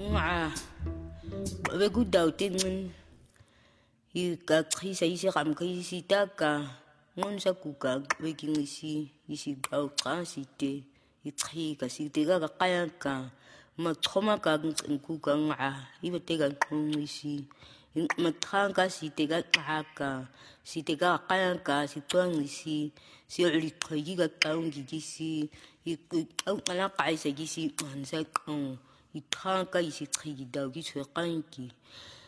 Begudautin ikaqhisa isiqamqisitaka ngonsa kuka bekingisi isiqauqasite ichika siteka kaqayaka machoma ka kuka nga ibeteka qonqisi mathanka siteka xaka siteka kaqayaka sicwangisi siuliqhika qawngikisi iqawqala qaisa kisi qansa qon ithanka isichida kisweqanki